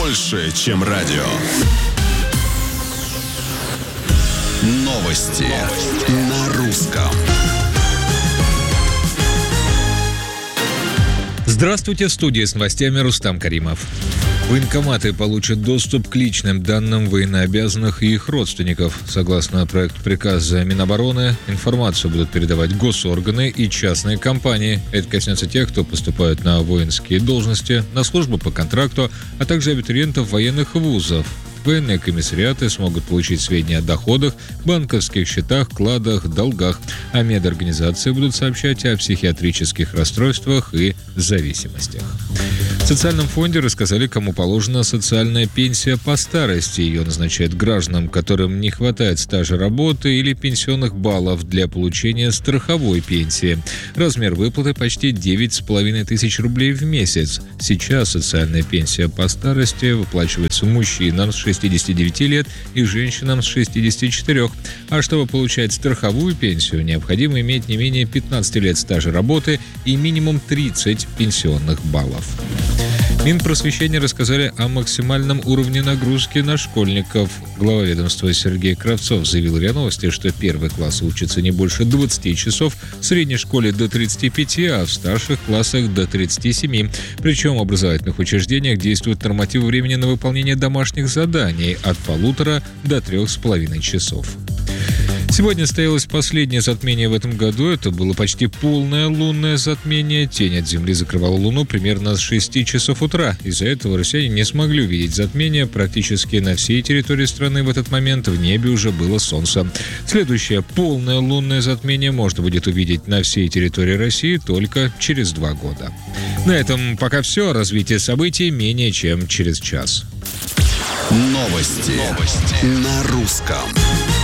больше, чем радио. Новости на русском. Здравствуйте, в студии с новостями Рустам Каримов. Военкоматы получат доступ к личным данным военнообязанных и их родственников. Согласно проекту приказа Минобороны, информацию будут передавать госорганы и частные компании. Это коснется тех, кто поступает на воинские должности, на службу по контракту, а также абитуриентов военных вузов. Военные комиссариаты смогут получить сведения о доходах, банковских счетах, вкладах, долгах, а медорганизации будут сообщать о психиатрических расстройствах и зависимостях. В социальном фонде рассказали, кому положена социальная пенсия по старости. Ее назначают гражданам, которым не хватает стажа работы или пенсионных баллов для получения страховой пенсии. Размер выплаты почти 9,5 тысяч рублей в месяц. Сейчас социальная пенсия по старости выплачивается мужчинам с 69 лет и женщинам с 64. А чтобы получать страховую пенсию, необходимо иметь не менее 15 лет стажа работы и минимум 30 пенсионных баллов. Минпросвещения рассказали о максимальном уровне нагрузки на школьников. Глава ведомства Сергей Кравцов заявил РИА Новости, что первый класс учится не больше 20 часов, в средней школе до 35, а в старших классах до 37. Причем в образовательных учреждениях действуют нормативы времени на выполнение домашних заданий от 1,5 до 3,5 часов. Сегодня состоялось последнее затмение в этом году. Это было почти полное лунное затмение. Тень от Земли закрывала Луну примерно с 6 часов утра. Из-за этого россияне не смогли увидеть затмение. Практически на всей территории страны в этот момент в небе уже было солнце. Следующее полное лунное затмение можно будет увидеть на всей территории России только через 2 года. На этом пока все. Развитие событий менее чем через час. Новости на русском.